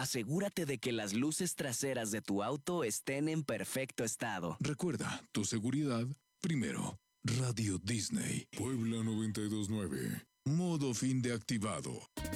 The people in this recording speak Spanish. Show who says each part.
Speaker 1: asegúrate de que las luces traseras de tu auto estén en perfecto estado.
Speaker 2: Recuerda, tu seguridad primero. Radio Disney. Puebla 92.9. Modo fin de activado.